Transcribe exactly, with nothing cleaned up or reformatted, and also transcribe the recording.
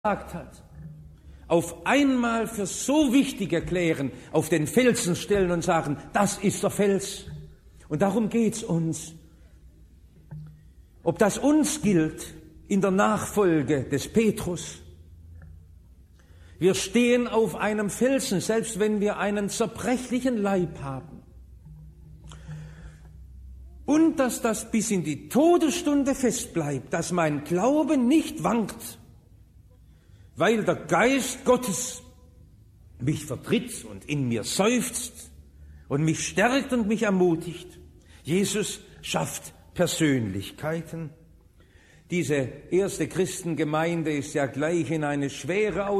gesagt hat, auf einmal für so wichtig erklären, auf den Felsen stellen und sagen, das ist der Fels. Und darum geht's uns. Ob das uns gilt in der Nachfolge des Petrus. Wir stehen auf einem Felsen, selbst wenn wir einen zerbrechlichen Leib haben. Und dass das bis in die Todesstunde festbleibt, dass mein Glaube nicht wankt, weil der Geist Gottes mich vertritt und in mir seufzt und mich stärkt und mich ermutigt. Jesus schafft Persönlichkeiten. Diese erste Christengemeinde ist ja gleich in eine schwere